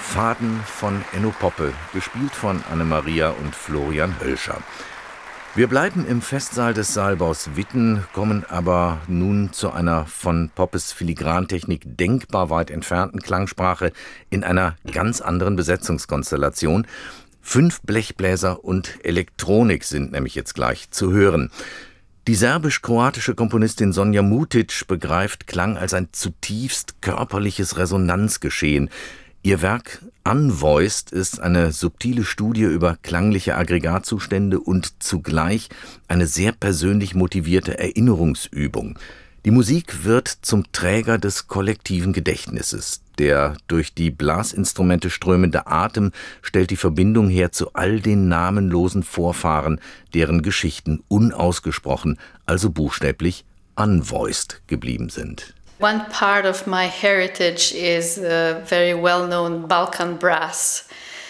Faden von Enno Poppe, gespielt von Annemaria und Florian Hölscher. Wir bleiben im Festsaal des Saalbaus Witten, kommen aber nun zu einer von Poppes Filigrantechnik denkbar weit entfernten Klangsprache in einer ganz anderen Besetzungskonstellation. 5 Blechbläser und Elektronik sind nämlich jetzt gleich zu hören. Die serbisch-kroatische Komponistin Sonja Mutic begreift Klang als ein zutiefst körperliches Resonanzgeschehen. Ihr Werk Unvoiced ist eine subtile Studie über klangliche Aggregatzustände und zugleich eine sehr persönlich motivierte Erinnerungsübung. Die Musik wird zum Träger des kollektiven Gedächtnisses. Der durch die Blasinstrumente strömende Atem stellt die Verbindung her zu all den namenlosen Vorfahren, deren Geschichten unausgesprochen, also buchstäblich unvoiced geblieben sind. One part of my heritage is very well-known Balkan brass,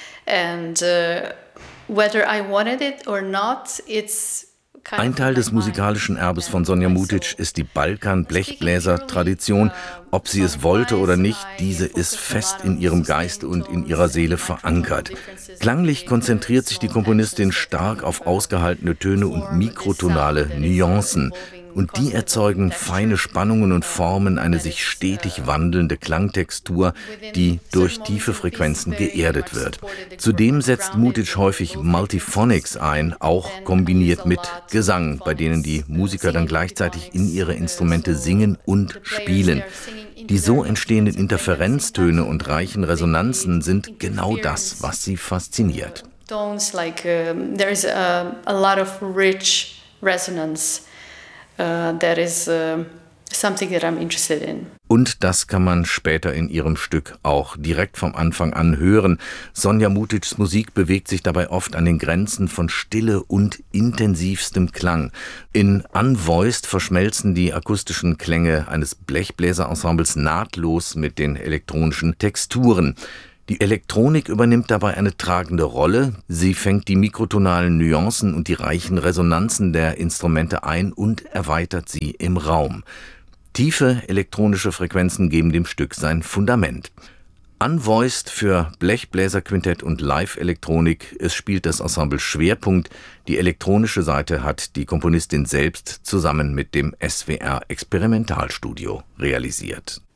and whether I wanted it or not, it's Ein Teil des musikalischen Erbes von Sonja Mutic ist die Balkan-Blechbläser-Tradition. Ob sie es wollte oder nicht, diese ist fest in ihrem Geiste und in ihrer Seele verankert. Klanglich konzentriert sich die Komponistin stark auf ausgehaltene Töne und mikrotonale Nuancen. Und die erzeugen feine Spannungen und formen eine sich stetig wandelnde Klangtextur, die durch tiefe Frequenzen geerdet wird. Zudem setzt Mutic häufig Multiphonics ein, auch kombiniert mit Gesang, bei denen die Musiker dann gleichzeitig in ihre Instrumente singen und spielen. Die so entstehenden Interferenztöne und reichen Resonanzen sind genau das, was sie fasziniert. Tones like there is a lot of rich resonance. That is something that I'm interested in. Und das kann man später in ihrem Stück auch direkt vom Anfang an hören. Sonja Mutics Musik bewegt sich dabei oft an den Grenzen von Stille und intensivstem Klang. In Unvoiced verschmelzen die akustischen Klänge eines Blechbläserensembles nahtlos mit den elektronischen Texturen. Die Elektronik übernimmt dabei eine tragende Rolle. Sie fängt die mikrotonalen Nuancen und die reichen Resonanzen der Instrumente ein und erweitert sie im Raum. Tiefe elektronische Frequenzen geben dem Stück sein Fundament. Unvoiced für Blechbläserquintett und Live-Elektronik. Es spielt das Ensemble Schwerpunkt. Die elektronische Seite hat die Komponistin selbst zusammen mit dem SWR Experimentalstudio realisiert.